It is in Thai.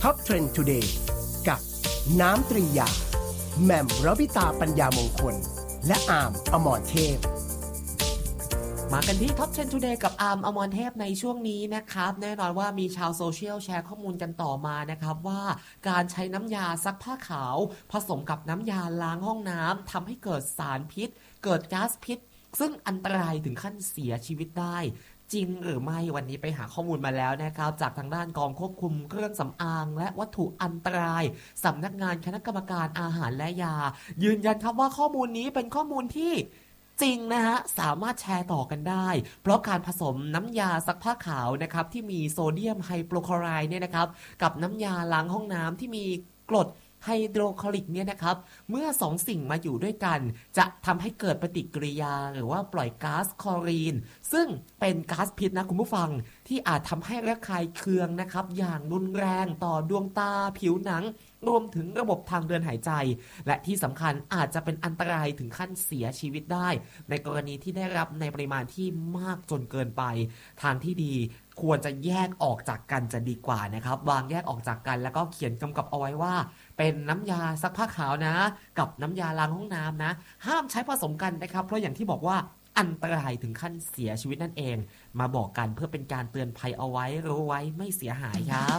Top Trend Today กับน้ำตรียาแหม่มรวิตาปัญญามงคลและอาร์มอมรเทพมากันที่ Top 10 Today กับอาร์มอมรเทพในช่วงนี้นะครับแน่นอนว่ามีชาวโซเชียลแชร์ข้อมูลกันต่อมานะครับว่าการใช้น้ำยาซักผ้าขาวผสมกับน้ำยาล้างห้องน้ำทำให้เกิดสารพิษเกิดก๊าซพิษซึ่งอันตรายถึงขั้นเสียชีวิตได้จริงหรือไม่วันนี้ไปหาข้อมูลมาแล้วนะครับจากทางด้านกองควบคุมเครื่องสำอางและวัตถุอันตรายสำนักงานคณะกรรมการอาหารและยายืนยันครับว่าข้อมูลนี้เป็นข้อมูลที่จริงนะฮะสามารถแชร์ต่อกันได้เพราะการผสมน้ำยาซักผ้าขาวนะครับที่มีโซเดียมไฮโปรคลอไรด์เนี่ยนะครับกับน้ำยาล้างห้องน้ำที่มีกรดไฮโดรคลอริกเนี่ยนะครับเมื่อสองสิ่งมาอยู่ด้วยกันจะทำให้เกิดปฏิกิริยาหรือว่าปล่อยก๊าซคลอรีนซึ่งเป็นก๊าซพิษนะคุณผู้ฟังที่อาจทำให้ระคายเคืองนะครับอย่างรุนแรงต่อดวงตาผิวหนังรวมถึงระบบทางเดินหายใจและที่สำคัญอาจจะเป็นอันตรายถึงขั้นเสียชีวิตได้ในกรณีที่ได้รับในปริมาณที่มากจนเกินไปทางที่ดีควรจะแยกออกจากกันจะดีกว่านะครับวางแยกออกจากกันแล้วก็เขียนกำกับเอาไว้ว่าเป็นน้ำยาซักผ้าขาวนะกับน้ำยาล้างห้องน้ำนะห้ามใช้ผสมกันนะครับเพราะอย่างที่บอกว่าอันตรายถึงขั้นเสียชีวิตนั่นเองมาบอกกันเพื่อเป็นการเตือนภัยเอาไว้รู้ไว้ไม่เสียหายครับ